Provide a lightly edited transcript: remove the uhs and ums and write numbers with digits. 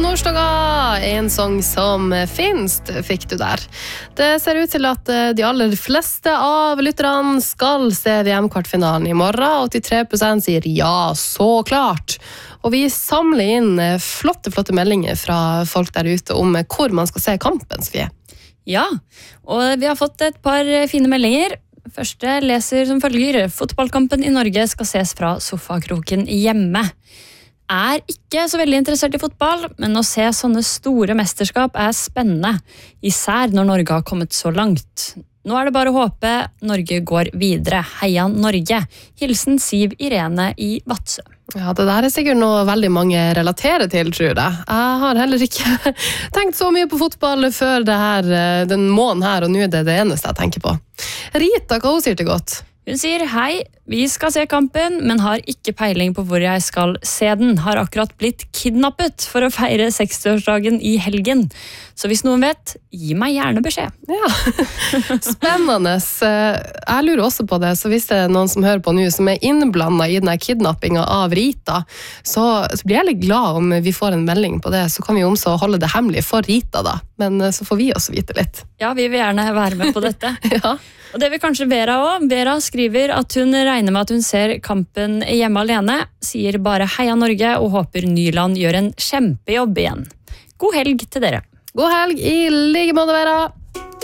Nordstoga, en sång som finst fikk du der. Det ser ut til at de aller fleste av lytterne skal se VM-kvartfinalen i morgen. 83% sier ja, så klart. Og vi samler inn flotte meldinger fra folk der ute om hvor man skal se kampen, Sofie. Ja, og vi har fått et par fine meldinger. Første leser som følger: fotballkampen i Norge skal ses fra sofakroken hjemme. Er ikke så veldig interessert i fotball, men å se sånne store mesterskap er spennende, især når Norge har kommet så langt. Nå er det bare å håpe Norge går videre. Heia Norge! Hilsen Siv Irene i Vadsø. Ja, det der er sikkert noe veldig mange relaterer til, tror jeg. Jeg har heller ikke tenkt så mye på fotball før den måneden her, og nå er det det eneste jeg tenker på. Rita, hva hun sier til godt? Hun sier hei, vi skal se kampen, men har ikke peiling på hvor jeg skal se den. Har akkurat blitt kidnappet for å feire 60-årsdagen i helgen. Så hvis noen vet, gi meg gjerne beskjed. Ja, spennende. Jeg lurer også på det, så hvis det er noen som hører på nå som er innblandet i denne kidnappingen av Rita, så blir jeg litt glad om vi får en melding på det, så kan vi også holde det hemmelig for Rita da. Men så får vi også vite litt. Ja, vi vil gjerne være med på dette. Ja. Og det vil kanskje Vera også. Vera skriver at hun regner med at hun ser kampen hjemme alene, sier bare heia Norge og håper Nyland gjør en kjempejobb igjen. God helg til dere. God helg i like måte, Vera.